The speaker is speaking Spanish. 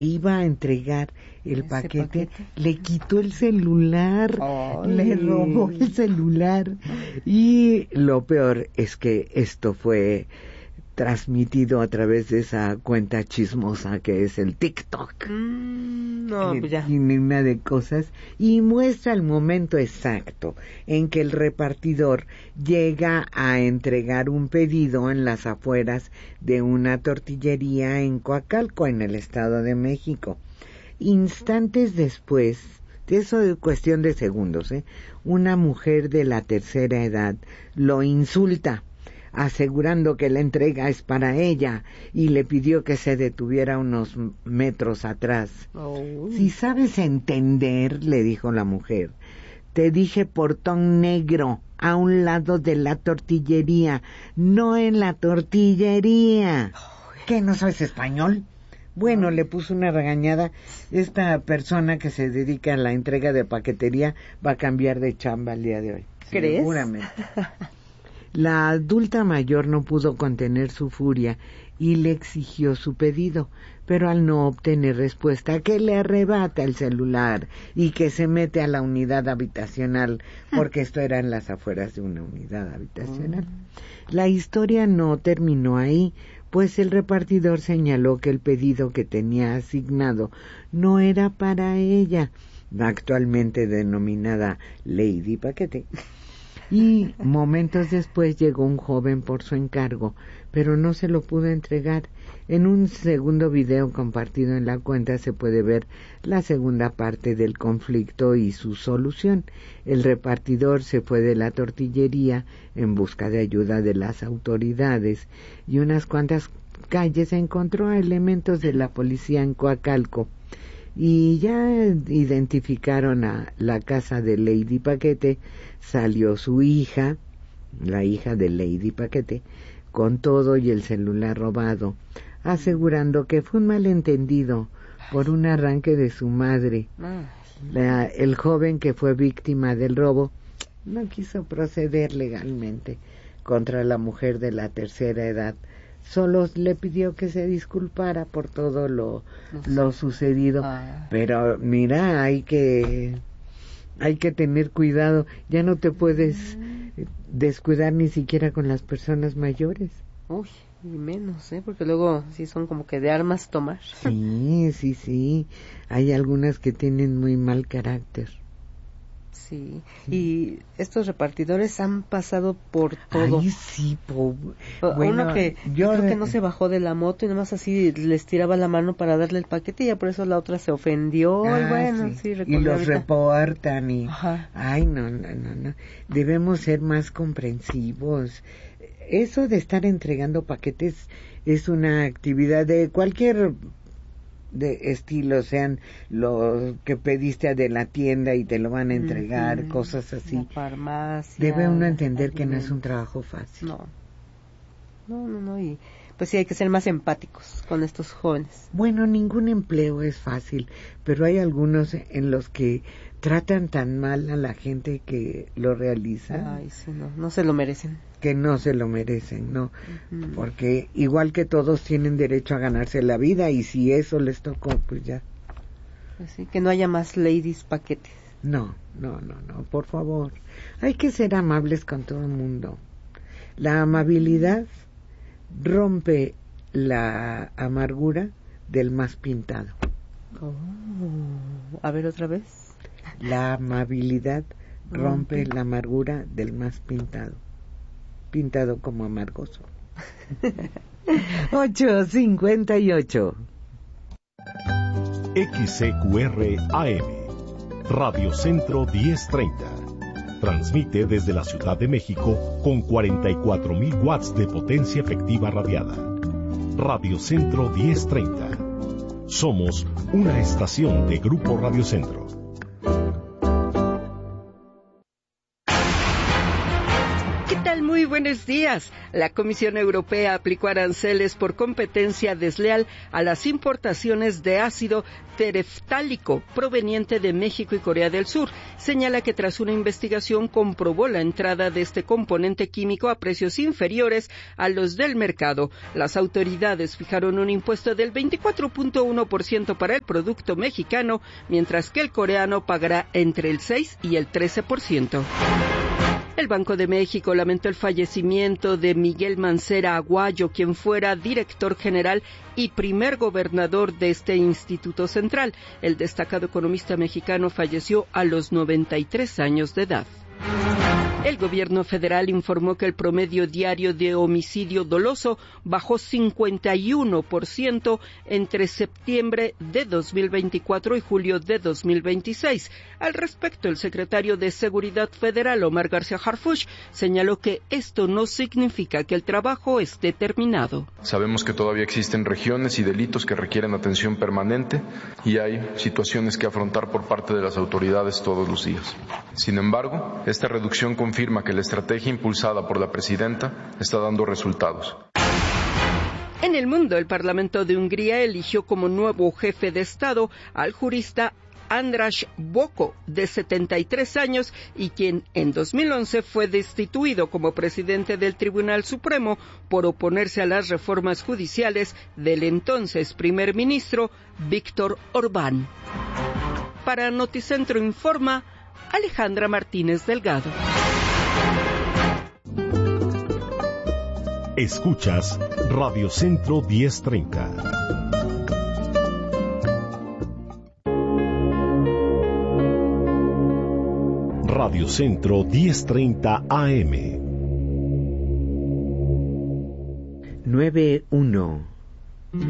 iba a entregar el paquete, le quitó el celular, ¡ay! Le robó el celular. Y lo peor es que esto fue transmitido a través de esa cuenta chismosa que es el TikTok. No, pues ya. Tiene una de cosas y muestra el momento exacto en que el repartidor llega a entregar un pedido en las afueras de una tortillería en Coacalco, en el Estado de México. Instantes después, de eso de cuestión de segundos, una mujer de la tercera edad lo insulta, asegurando que la entrega es para ella, y le pidió que se detuviera unos metros atrás. Si sabes entender, le dijo la mujer, te dije portón negro, a un lado de la tortillería, no en la tortillería. ¿Qué, no sabes español? Bueno, le puso una regañada. Esta persona que se dedica a la entrega de paquetería va a cambiar de chamba el día de hoy. ¿Crees? Seguramente. La adulta mayor no pudo contener su furia y le exigió su pedido, pero al no obtener respuesta, que le arrebata el celular y que se mete a la unidad habitacional, porque esto era en las afueras de una unidad habitacional. La historia no terminó ahí, pues el repartidor señaló que el pedido que tenía asignado no era para ella, actualmente denominada Lady Paquete. Y momentos después llegó un joven por su encargo, pero no se lo pudo entregar. En un segundo video compartido en la cuenta se puede ver la segunda parte del conflicto y su solución. El repartidor se fue de la tortillería en busca de ayuda de las autoridades y unas cuantas calles encontró a elementos de la policía en Coacalco. Y ya identificaron a la casa de Lady Paquete. Salió su hija, la hija de Lady Paquete, con todo y el celular robado, asegurando que fue un malentendido por un arranque de su madre. El joven que fue víctima del robo no quiso proceder legalmente contra la mujer de la tercera edad. Solo le pidió que se disculpara por todo lo sucedido. Pero mira, hay que tener cuidado. Ya no te puedes descuidar ni siquiera con las personas mayores. Uy, y menos, porque luego sí son como que de armas tomar. Sí. Hay algunas que tienen muy mal carácter. Sí. Y estos repartidores han pasado por todo. Ay, sí, Bueno, uno que yo creo que no se bajó de la moto y nomás así les tiraba la mano para darle el paquete y ya por eso la otra se ofendió. Y bueno, sí, y los reportan y... Ajá. Ay, no. Debemos ser más comprensivos. Eso de estar entregando paquetes es una actividad de cualquier de estilo, sean los que pediste de la tienda y te lo van a entregar, cosas así. La farmacia. Debe uno entender que no es un trabajo fácil. No, y pues sí hay que ser más empáticos con estos jóvenes. Bueno, ningún empleo es fácil, pero hay algunos en los que tratan tan mal a la gente que lo realiza. Ay, sí, no se lo merecen. Que no se lo merecen, ¿no? Porque igual que todos tienen derecho a ganarse la vida y si eso les tocó, pues ya. Pues sí, que no haya más ladies paquetes. No, por favor. Hay que ser amables con todo el mundo. La amabilidad rompe la amargura del más pintado. A ver otra vez. La amabilidad rompe la amargura del más pintado como amargoso. 8:58. XCQR AM, Radio Centro 1030. Transmite desde la Ciudad de México con 44,000 watts de potencia efectiva radiada. Radio Centro 1030. Somos una estación de Grupo Radio Centro. buenos días. La Comisión Europea aplicó aranceles por competencia desleal a las importaciones de ácido tereftálico proveniente de México y Corea del Sur. Señala que tras una investigación comprobó la entrada de este componente químico a precios inferiores a los del mercado. Las autoridades fijaron un impuesto del 24.1% para el producto mexicano, mientras que el coreano pagará entre el 6 y el 13%. El Banco de México lamentó el fallecimiento de Miguel Mancera Aguayo, quien fuera director general y primer gobernador de este instituto central. El destacado economista mexicano falleció a los 93 años de edad. El gobierno federal informó que el promedio diario de homicidio doloso bajó 51% entre septiembre de 2024 y julio de 2026. Al respecto, el secretario de Seguridad Federal, Omar García Harfuch, señaló que esto no significa que el trabajo esté terminado. Sabemos que todavía existen regiones y delitos que requieren atención permanente y hay situaciones que afrontar por parte de las autoridades todos los días. Sin embargo, esta reducción confirma que la estrategia impulsada por la presidenta está dando resultados. En el mundo, el Parlamento de Hungría eligió como nuevo jefe de Estado al jurista András Bokó, de 73 años, y quien en 2011 fue destituido como presidente del Tribunal Supremo por oponerse a las reformas judiciales del entonces primer ministro Víctor Orbán. Para Noticentro Informa, Alejandra Martínez Delgado. Escuchas Radio Centro 1030. Radio Centro 1030 AM. 9:1